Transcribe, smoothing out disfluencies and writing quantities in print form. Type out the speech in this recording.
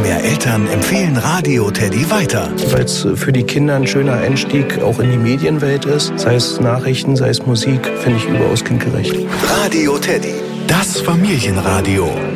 mehr Eltern empfehlen Radio Teddy weiter. Weil es für die Kinder ein schöner Einstieg auch in die Medienwelt ist. Sei es Nachrichten, sei es Musik, finde ich überaus kindgerecht. Radio Teddy, das Familienradio.